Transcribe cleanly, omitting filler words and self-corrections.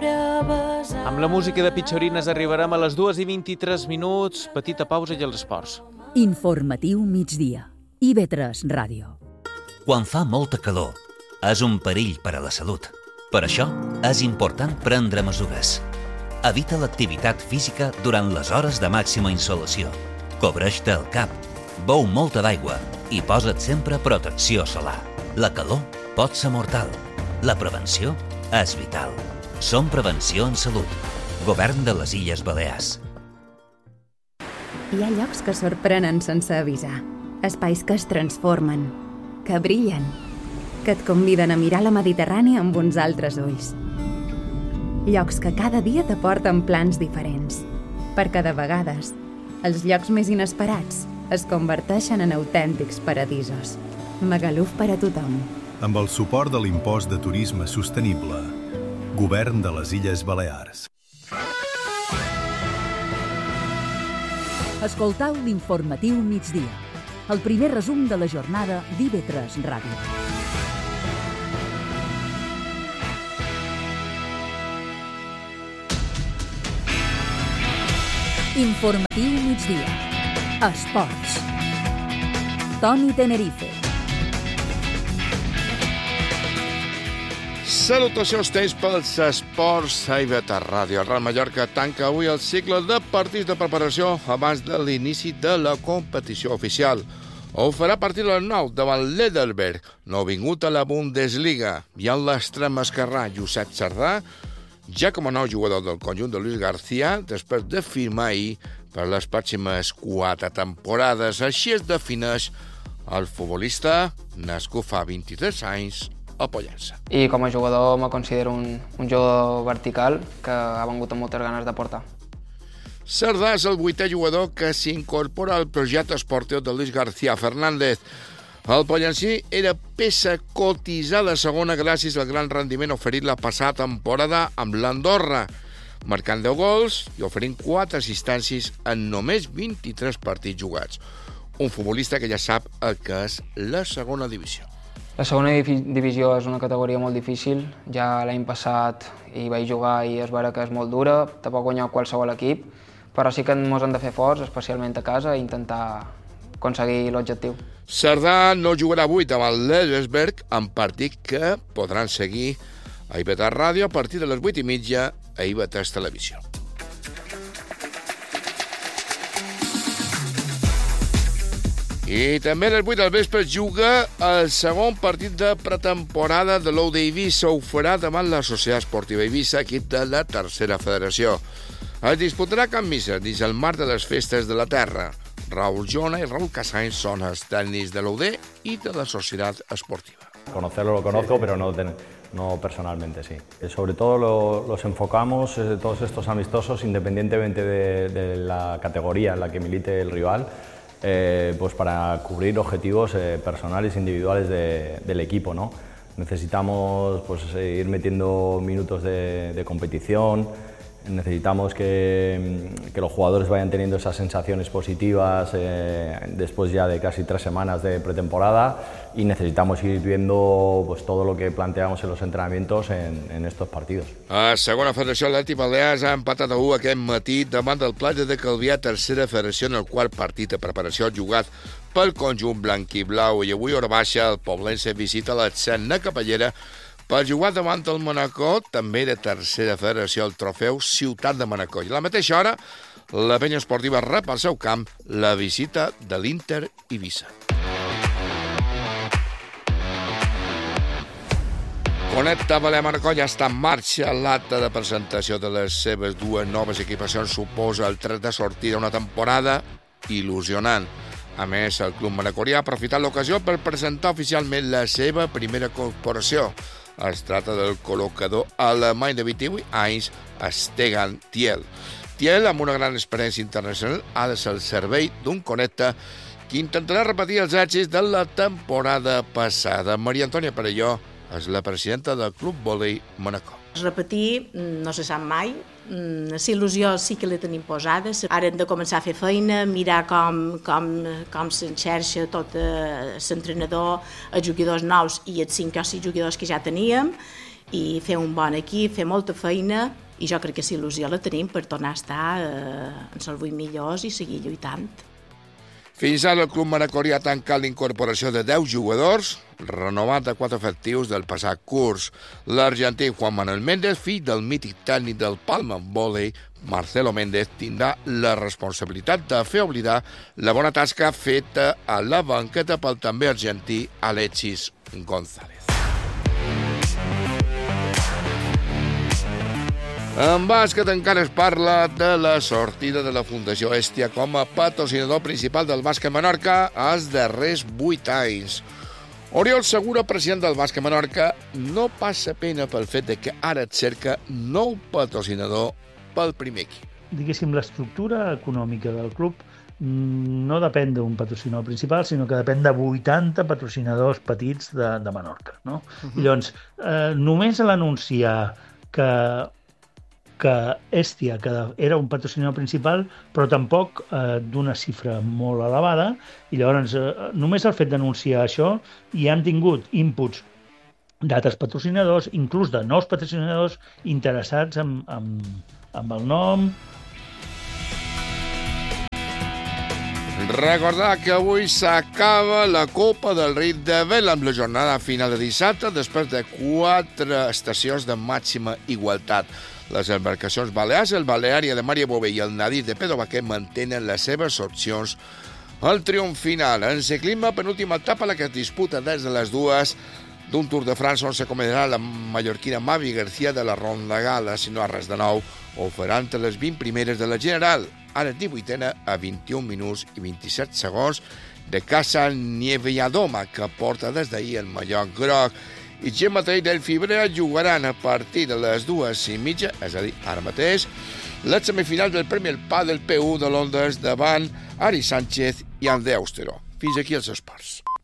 Amb la música de Pitxorines arribarem a les 2:23, petita pausa i els esports. Informatiu migdia. IB3 Ràdio. Quan fa molta calor, és un perill per a la salut. Per això, és important prendre mesures. Evita l'activitat física durant les hores de màxima insolació. Cobreix-te el cap, beu molta d'aigua i posa't sempre protecció solar. La calor pot ser mortal. La prevenció és vital. Som Prevenció en Salut. Govern de les Illes Balears. Hi ha llocs que sorprenen sense avisar. Espais que es transformen, que brillen, que et conviden a mirar la Mediterrània amb uns altres ulls. Llocs que cada dia t'aporten plans diferents, perquè de vegades els llocs més inesperats es converteixen en autèntics paradisos. Magaluf per a tothom. Amb el suport de l'impost de turisme sostenible. Govern de les Illes Balears. Escoltau l'Informatiu migdia, el primer resum de la jornada d'IB3 Ràdio. Informatiu migdia. Esports. Toni Tenerife. Salutacions temps pels esports a IB3 Ràdio. El Real Mallorca tanca avui el cicle de partits de preparació abans de l'inici de la competició oficial. Ho farà a partir de les 9 davant l'Heidelberg, nouvingut a la Bundesliga, i en l'extrem esquerrà Josep Sardà, ja com a nou jugador del conjunt de Luis García, després de firmar ahir per les pròximes 4 temporades. Així es defineix el futbolista nascut fa 23 anys a Pollença. I com a jugador me considero un jugador vertical que ha vengut amb moltes ganes de portar. Sardà és el 8è jugador que s'incorpora al projecte esportiu de Luis García Fernández. El pollencí era peça cotitzada segona gràcies al gran rendiment oferit la passada temporada amb l'Andorra, marcant 10 gols i oferint 4 assistències en només 23 partits jugats. Un futbolista que ja sap el que és la segona divisió. La segona divisió és una categoria molt difícil. Ja l'any passat hi vaig jugar i es veure que és molt dura, te pot guanyar qualsevol equip, però sí que ens hem de fer forts, especialment a casa, i intentar aconseguir l'objectiu. Sardà no jugarà avui davant l'Heidelberg, en partit que podran seguir a IB3 Ràdio a partir de les 8:30 a IB3 Televisió. I també a les 8 del vespre juga el segon partit de pretemporada de l'Ou d'Eivissa. Ho farà davant la Societat Esportiva Eivissa, equip de la tercera federació. Es disputarà a Can Missa dins el marc de les festes de la terra. Raúl Jona y Raúl Casany son los técnicos de la UD y de la Sociedad Esportiva. Conocerlo lo conozco, pero no personalmente, sí. Sobre todo los enfocamos, todos estos amistosos, independientemente de la categoría en la que milite el rival, pues para cubrir objetivos personales e individuales del equipo, ¿no? Necesitamos pues, ir metiendo minutos de competición. Necesitamos que los jugadores vayan teniendo esas sensaciones positivas después ya de casi 3 semanas de pretemporada y necesitamos ir viendo pues, todo lo que planteamos en los entrenamientos en estos partidos. A segona federació, l'Atlètic Balears ha empatat a 1 aquest matí davant del Platja de Calvià, tercera federació en el quart partit de preparació jugat pel conjunt blanc i blau, i avui hora baixa el poblense visita l'Atzena Capellera per jugar davant el Manacor, també de tercera federació, el trofeu Ciutat de Manacor. I a la mateixa hora, la penya esportiva rep al seu camp la visita de l'Inter Eivissa. Connecta Balear Manacor ja està en marxa. L'acte de presentació de les seves 2 noves equipacions suposa el tret de sortida una temporada il·lusionant. A més, el club manacorià ha aprofitat l'ocasió per presentar oficialment la seva primera corporació. Es tracta del col·locador alemany de 28 anys, Stegan Thiel. Thiel, amb una gran experiència internacional, ha de ser el servei d'un Connecta que intentarà repetir els èxits de la temporada passada. Maria Antònia Perelló és la presidenta del Club Vòlei Manacor. Repetir no se sap mai, la il·lusió sí que la tenim posada, ara hem de començar a fer feina, mirar com s'enxerxa tot l'entrenador, els jugadors nous i els 5 o 6 jugadors que ja teníem, i fer un bon equip, fer molta feina, i jo crec que si il·lusió la tenim per tornar a estar en els 8 millors i seguir lluitant. Fins ara el club manacorí ha tancat l'incorporació de 10 jugadors, renovat de 4 efectius del passat curs. L'argentí Juan Manuel Méndez, fill del mític tècnic del Palma Volley, Marcelo Méndez, tindrà la responsabilitat de fer oblidar la bona tasca feta a la banqueta pel també argentí Alexis González. En bàsquet encara es parla de la sortida de la Fundació Hèstia com a patrocinador principal del bàsquet Menorca als darrers 8 anys. Oriol Segura, president del bàsquet Menorca, no passa pena pel fet de que ara et cerca nou patrocinador pel primer equip. Diguéssim, l'estructura econòmica del club no depèn d'un patrocinador principal, sinó que depèn de 80 patrocinadors petits de Menorca. No? I llavors, només a l'anunciar que Hèstia, que era un patrocinador principal, però tampoc d'una xifra molt elevada, i llavors només el fet d'anunciar això i han tingut inputs d'altres patrocinadors, inclús de nous patrocinadors interessats amb el nom. Recordar que avui s'acaba la Copa del Rei de Vela amb la jornada final de dissabte després de 4 estacions de màxima igualtat. Les embarcacions balears, el Baleària de Maria Bové i el Nadir de Pedro Baquer mantenen les seves opcions al triomf final. En ciclisme, penúltima etapa la que es disputa des de les 2 d'un Tour de France on s'acomedarà la mallorquina Mavi García de la Ronda Gala. Si no ha res de nou, ho farà entre les 20 primeres de la general. Ara 18a a 21 minuts i 27 segons de Casa Nievelladoma, que porta des d'ahir el mallot groc. I Gemma Tall del Fibrer jugaran a partir de les 2:30, és a dir, ara mateix, la semifinal del Premi El Pàdel P1 de Londres davant Ari Sánchez i André Austero. Fins aquí els esports.